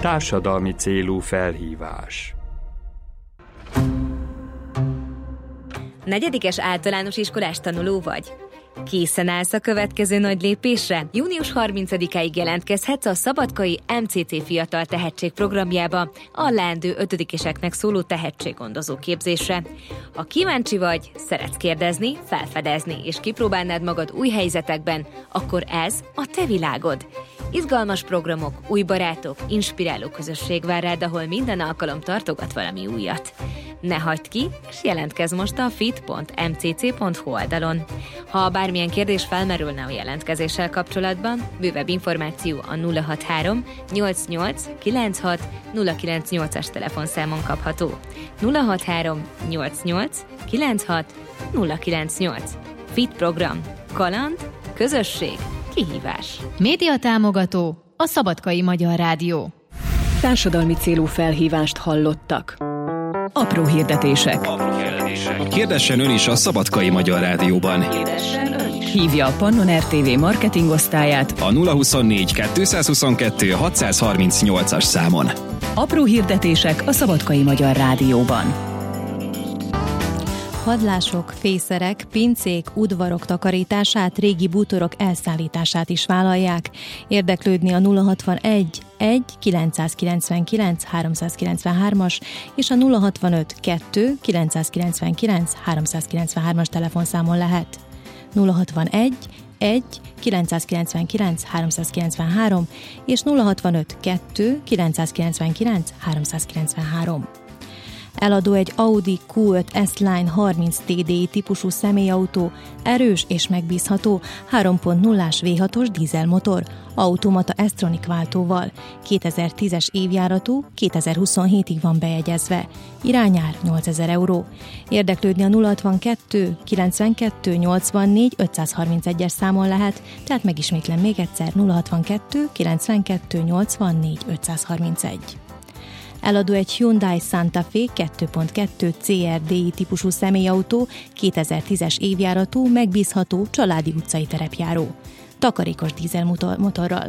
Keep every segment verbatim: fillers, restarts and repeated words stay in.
Társadalmi célú felhívás. Negyedikes általános iskolás tanuló vagy? Készen állsz a következő nagy lépésre? június harmincadikáig jelentkezhetsz a Szabadkai em cé cé Fiatal Tehetség programjába, a leendő ötödikeseknek szóló tehetséggondozó képzésre. Ha kíváncsi vagy, szeretsz kérdezni, felfedezni és kipróbálnád magad új helyzetekben, akkor ez a te világod. Izgalmas programok, új barátok, inspiráló közösség vár rád, ahol minden alkalom tartogat valami újat. Ne hagyd ki, és jelentkezz most a fit pont em cé cé pont hu oldalon. Ha bármilyen kérdés felmerülne a jelentkezéssel kapcsolatban, bővebb információ a nulla hatvanhárom nyolcvannyolc kilencvenhat nulla kilencvennyolcas telefonszámon kapható. nulla hatvanhárom nyolcvannyolc kilencvenhat nulla kilencvennyolc. Fit program. Kaland, közösség, kihívás. Média támogató a Szabadkai Magyar Rádió. Társadalmi célú felhívást hallottak. Apró hirdetések. Apró hirdetések. Kérdessen ön is a Szabadkai Magyar Rádióban. Kérdessen ön is. Hívja a Pannon er té vé marketing osztályát a nulla huszonnégy kétszázhuszonkettő hatszázharmincnyolcas számon. Apró hirdetések a Szabadkai Magyar Rádióban. Hadlások, fészerek, pincék, udvarok takarítását, régi bútorok elszállítását is vállalják. Érdeklődni a nulla hatvanegy egy kilencszázkilencvenkilenc háromszázkilencvenhármas és a nulla hatvanöt kettő kilencszázkilencvenkilenc háromszázkilencvenhármas telefonszámon lehet. nulla hatvanegy egy kilencszázkilencvenkilenc háromszázkilencvenhárom és nulla hatvanöt kettő kilencszázkilencvenkilenc háromszázkilencvenhárom. Eladó egy Audi kú öt S-Line harminc té dé i típusú személyautó, erős és megbízható, három pont nullás vé hatos dízelmotor, automata S-Tronic váltóval, kétezer-tízes évjáratú, kétezer-huszonhétig van bejegyezve, irányár nyolcezer euró. Érdeklődni a nulla hatvankettő kilencvenkettő nyolcvannégy ötszázharmincegyes számon lehet, tehát megismétlem még egyszer nulla hatvankettő kilencvenkettő nyolcvannégy ötszázharmincegy. Eladó egy Hyundai Santa Fe kettő pont kettő cé er dé i típusú személyautó, kétezer-tízes évjáratú, megbízható, családi utcai terepjáró. Takarékos dízelmotorral.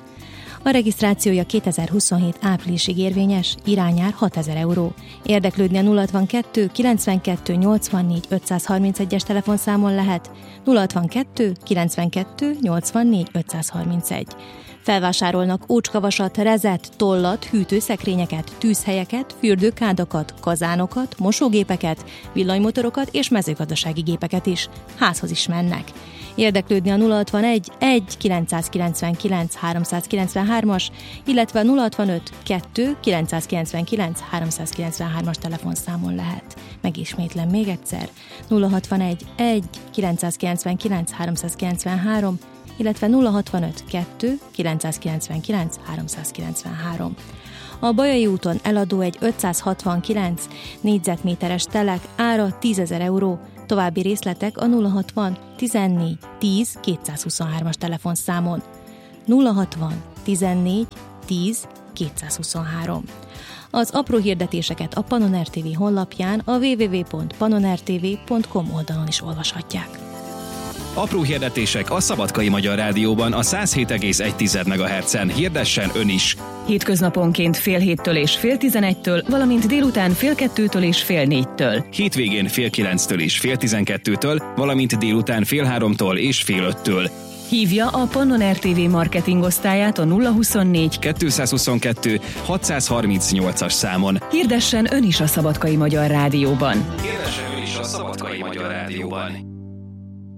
A regisztrációja kétezer-huszonhét áprilisig érvényes, irányár hatezer euró. Érdeklődni a nulla hatvankettő kilencvenkettő nyolcvannégy ötszázharmincegyes telefonszámon lehet, nulla hatvankettő kilencvenkettő nyolcvannégy ötszázharmincegy. Felvásárolnak ócskavasat, rezet, tollat, hűtőszekrényeket, tűzhelyeket, fürdőkádakat, kazánokat, mosógépeket, villanymotorokat és mezőgazdasági gépeket is. Házhoz is mennek. Érdeklődni a nulla hatvanegy egy kilencszázkilencvenkilenc háromszázkilencvenhármas, illetve a nulla hatvanöt kettő kilencszázkilencvenkilenc háromszázkilencvenhármas telefonszámon lehet. Megismétlem még egyszer, nulla hatvanegy egy kilencszázkilencvenkilenc háromszázkilencvenhárom, illetve nulla hatvanöt kettő kilencszázkilencvenkilenc háromszázkilencvenhárom. A Bajai úton eladó egy ötszázhatvankilenc négyzetméteres telek, ára tízezer euró, további részletek a nulla hatvan tizennégy tíz kétszázhuszonhármas telefonszámon. nulla hatvan tizennégy tíz kétszázhuszonhárom. Az apró hirdetéseket a Pannon er té vé honlapján, a double-u double-u double-u pont pannon er té vé pont com oldalon is olvashatják. Apró hirdetések a Szabadkai Magyar Rádióban a száz hét egész egy megahertzen. Hirdessen ön is! Hétköznaponként fél héttől és fél tizenegytől, valamint délután fél kettőtől és fél négytől. Hétvégén fél kilenctől és fél tizenkettőtől, valamint délután fél háromtól és fél öttől. Hívja a Pannon er té vé marketing osztályát a nulla huszonnégy kétszázhuszonkettő hatszázharmincnyolcas számon. Hirdessen ön is a Szabadkai Magyar Rádióban. Hirdessen ön is a Szabadkai Magyar Rádióban.